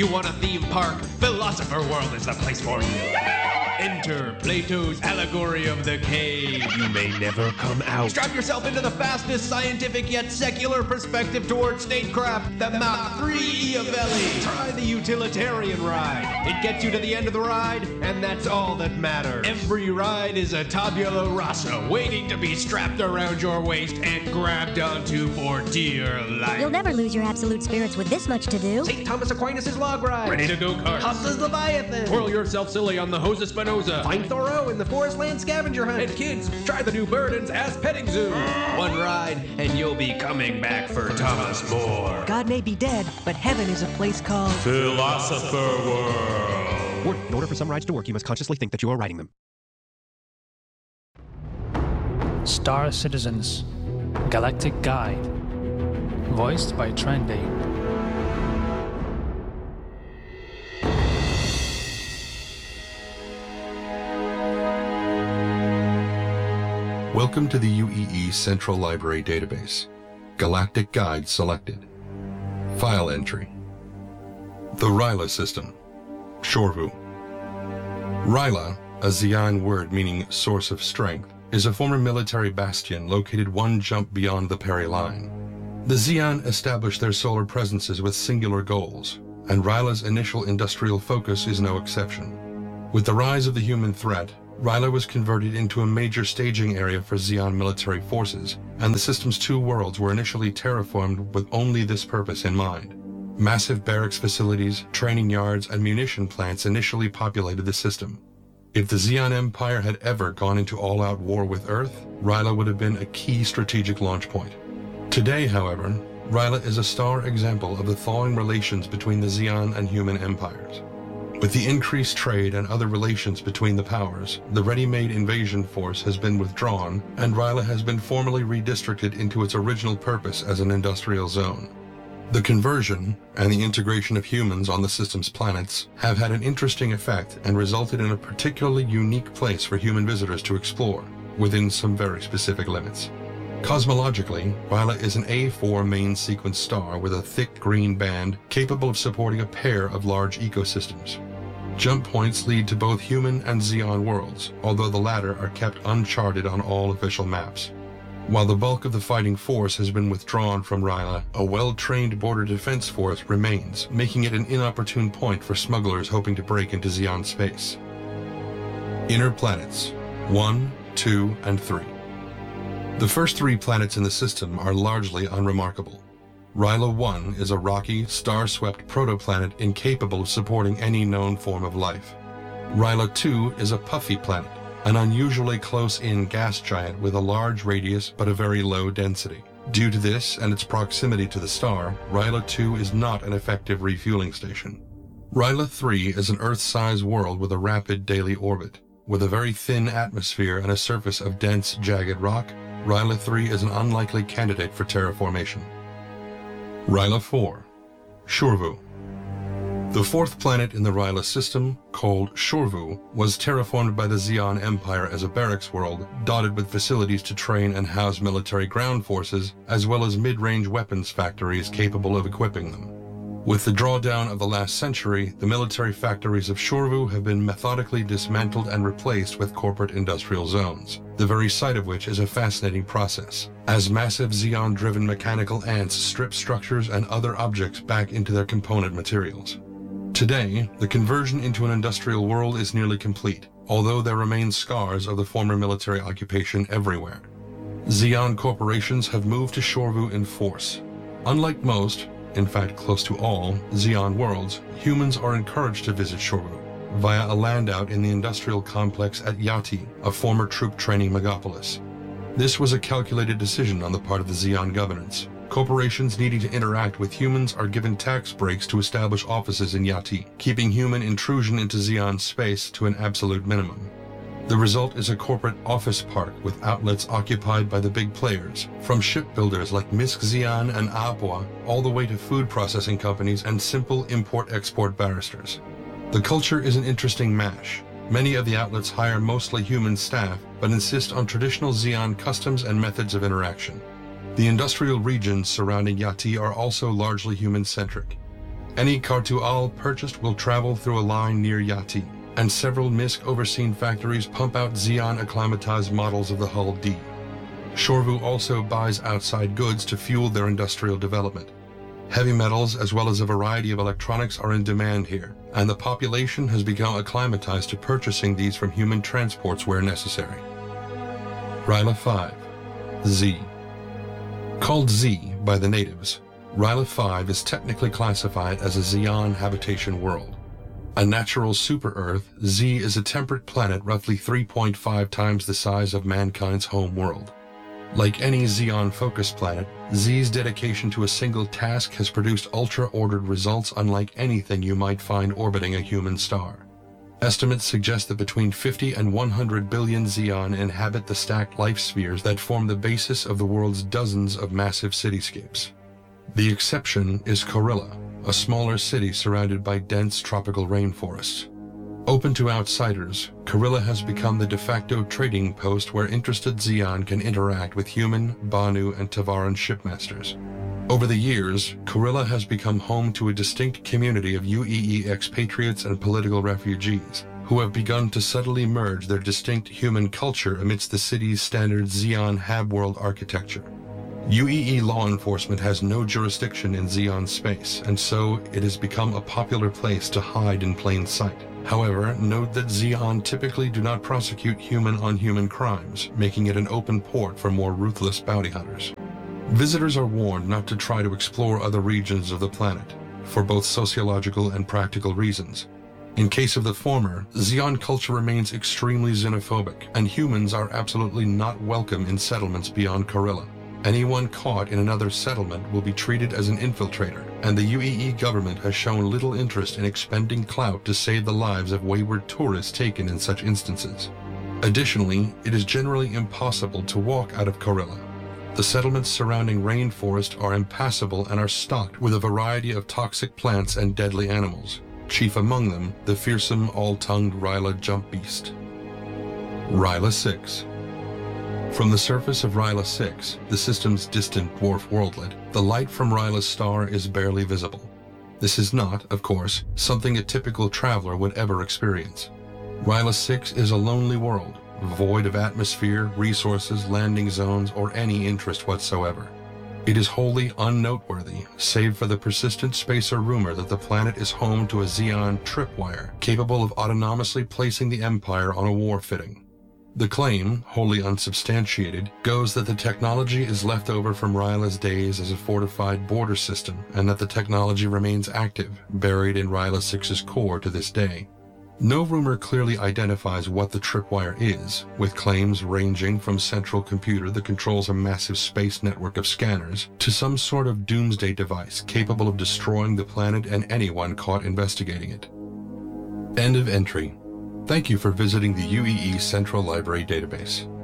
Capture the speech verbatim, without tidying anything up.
You want a theme park? Philosopher World is the place for you. Enter Plato's allegory of the cave. You may never come out. Strap yourself into the fastest scientific yet secular perspective towards statecraft, the Mach three Iavelli. Try the utilitarian ride. It gets you to the end of the ride, and that's all that matters. Every ride is a tabula rasa, waiting to be strapped around your waist and grabbed onto for dear life. You'll never lose your absolute spirits with this much to do. Saint Thomas Aquinas' log ride. Ready to go kart. Hus's Leviathan. Twirl yourself silly on the Hose Spinoza. Find Thoreau in the Forest Land Scavenger Hunt. And kids, try the new Burden's Ass Petting Zoo. One ride, and you'll be coming back for Thomas More. God may be dead, but heaven is a place called Philosopher World. Warning, in order for some rides to work, you must consciously think that you are riding them. Star Citizens Galactic Guide. Voiced by Trendy. Welcome to the U E E Central Library Database. Galactic Guide selected. File entry. The Ryla System. Shorvu. Ryla, a Xian word meaning source of strength, is a former military bastion located one jump beyond the Peri Line. The Xian established their solar presences with singular goals, and Ryla's initial industrial focus is no exception. With the rise of the human threat, Ryla was converted into a major staging area for Xian military forces, and the system's two worlds were initially terraformed with only this purpose in mind. Massive barracks facilities, training yards, and munition plants initially populated the system. If the Xian Empire had ever gone into all-out war with Earth, Ryla would have been a key strategic launch point. Today, however, Ryla is a star example of the thawing relations between the Xian and human empires. With the increased trade and other relations between the powers, the ready-made invasion force has been withdrawn, and Ryla has been formally redistricted into its original purpose as an industrial zone. The conversion and the integration of humans on the system's planets have had an interesting effect and resulted in a particularly unique place for human visitors to explore, within some very specific limits. Cosmologically, Ryla is an A four main sequence star with a thick green band capable of supporting a pair of large ecosystems. Jump points lead to both human and Xian worlds, although the latter are kept uncharted on all official maps. While the bulk of the fighting force has been withdrawn from Ryla, a well-trained border defense force remains, making it an inopportune point for smugglers hoping to break into Xian space. Inner planets, one, two, and three. The first three planets in the system are largely unremarkable. Ryla one is a rocky, star-swept protoplanet incapable of supporting any known form of life. Ryla two is a puffy planet, an unusually close-in gas giant with a large radius but a very low density. Due to this and its proximity to the star, Ryla two is not an effective refueling station. Ryla three is an Earth-sized world with a rapid daily orbit. With a very thin atmosphere and a surface of dense, jagged rock, Ryla three is an unlikely candidate for terraformation. Ryla four. Shorvu. The fourth planet in the Ryla system, called Shorvu, was terraformed by the Xian Empire as a barracks world, dotted with facilities to train and house military ground forces, as well as mid-range weapons factories capable of equipping them. With the drawdown of the last century, the military factories of Shorvu have been methodically dismantled and replaced with corporate industrial zones, the very site of which is a fascinating process, as massive Xian-driven mechanical ants strip structures and other objects back into their component materials. Today, the conversion into an industrial world is nearly complete, although there remain scars of the former military occupation everywhere. Xian corporations have moved to Shorvu in force. Unlike most, in fact close to all, Xian worlds, humans are encouraged to visit Shorvu via a landout in the industrial complex at Yati, a former troop training megapolis. This was a calculated decision on the part of the Xian governance. Corporations needing to interact with humans are given tax breaks to establish offices in Yati, keeping human intrusion into Xian space to an absolute minimum. The result is a corporate office park with outlets occupied by the big players, from shipbuilders like Misk Xian and Apua, all the way to food processing companies and simple import-export barristers. The culture is an interesting mash. Many of the outlets hire mostly human staff, but insist on traditional Xian customs and methods of interaction. The industrial regions surrounding Yati are also largely human-centric. Any Kartual purchased will travel through a line near Yati, and several M I S C overseen factories pump out Xeon acclimatized models of the Hull D. Shorvu also buys outside goods to fuel their industrial development. Heavy metals as well as a variety of electronics are in demand here, and the population has become acclimatized to purchasing these from human transports where necessary. Ryla five, Z. Called Z by the natives, Ryla five is technically classified as a Xeon habitation world. A natural super-Earth, Z is a temperate planet roughly three point five times the size of mankind's home world. Like any Xeon-focused planet, Z's dedication to a single task has produced ultra-ordered results unlike anything you might find orbiting a human star. Estimates suggest that between fifty and one hundred billion Xeon inhabit the stacked life spheres that form the basis of the world's dozens of massive cityscapes. The exception is Corilla, a smaller city surrounded by dense tropical rainforests. Open to outsiders, Corilla has become the de facto trading post where interested Xeon can interact with human, Banu, and Tavaran shipmasters. Over the years, Corilla has become home to a distinct community of U E E expatriates and political refugees, who have begun to subtly merge their distinct human culture amidst the city's standard Xeon hab-world architecture. U E E law enforcement has no jurisdiction in Xeon space, and so it has become a popular place to hide in plain sight. However, note that Xeon typically do not prosecute human-on-human crimes, making it an open port for more ruthless bounty hunters. Visitors are warned not to try to explore other regions of the planet, for both sociological and practical reasons. In case of the former, Xeon culture remains extremely xenophobic, and humans are absolutely not welcome in settlements beyond Corilla. Anyone caught in another settlement will be treated as an infiltrator, and the U E E government has shown little interest in expending clout to save the lives of wayward tourists taken in such instances. Additionally, it is generally impossible to walk out of Corilla. The settlements surrounding rainforest are impassable and are stocked with a variety of toxic plants and deadly animals, chief among them the fearsome all-tongued Ryla jump beast. Ryla six. From the surface of Ryla six, the system's distant dwarf worldlet, the light from Ryla's star is barely visible. This is not, of course, something a typical traveler would ever experience. Ryla six is a lonely world, void of atmosphere, resources, landing zones, or any interest whatsoever. It is wholly unnoteworthy, save for the persistent spacer rumor that the planet is home to a Xeon tripwire capable of autonomously placing the Empire on a war footing. The claim, wholly unsubstantiated, goes that the technology is left over from Ryla's days as a fortified border system, and that the technology remains active, buried in Ryla six's core to this day. No rumor clearly identifies what the tripwire is, with claims ranging from central computer that controls a massive space network of scanners to some sort of doomsday device capable of destroying the planet and anyone caught investigating it. End of entry. Thank you for visiting the U E E Central Library database.